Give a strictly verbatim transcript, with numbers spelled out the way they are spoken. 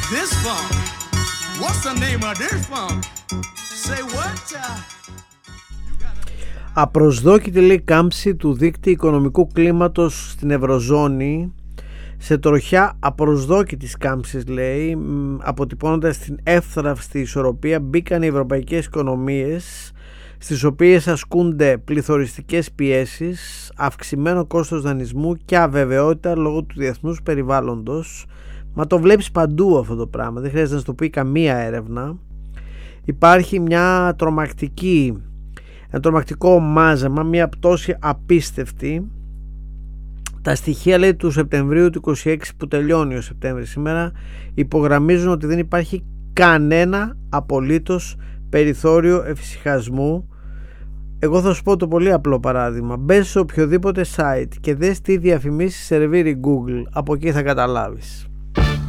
this funk? What's the name of this funk? Say what? Uh... Απροσδόκητη, λέει, κάμψη του δείκτη οικονομικού κλίματος στην Ευρωζώνη, σε τροχιά απροσδόκητης κάμψης, λέει, αποτυπώνοντας την εύθραυστη ισορροπία, μπήκαν οι ευρωπαϊκές οικονομίες, στις οποίες ασκούνται πληθωριστικές πιέσεις, αυξημένο κόστος δανεισμού και αβεβαιότητα λόγω του διεθνούς περιβάλλοντος. Μα το βλέπεις παντού αυτό το πράγμα, δεν χρειάζεται να σου το πει καμία έρευνα. Υπάρχει μια τρομακτική, ένα τρομακτικό μάζεμα, μια πτώση απίστευτη. Τα στοιχεία, λέει, του Σεπτεμβρίου του είκοσι έξι, που τελειώνει ο Σεπτέμβρης σήμερα, υπογραμμίζουν ότι δεν υπάρχει κανένα απολύτως περιθώριο εφησυχασμού. Εγώ θα σου πω το πολύ απλό παράδειγμα. Μπες σε οποιοδήποτε site και δες τι διαφημίσεις σερβίρει Google, από εκεί θα καταλάβεις.